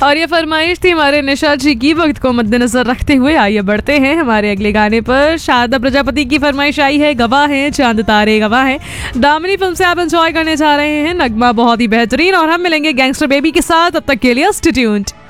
और ये फरमाइश थी हमारे निशा जी की। वक्त को मद्देनजर रखते हुए आइए बढ़ते हैं हमारे अगले गाने पर। शारदा प्रजापति की फरमाइश आई है, गवाह है चांद तारे गवाह है। दामिनी फिल्म से आप एंजॉय करने जा रहे हैं। नगमा बहुत ही बेहतरीन और हम मिलेंगे गैंगस्टर बेबी के साथ। अब तक के लिए स्टे ट्यून्ड।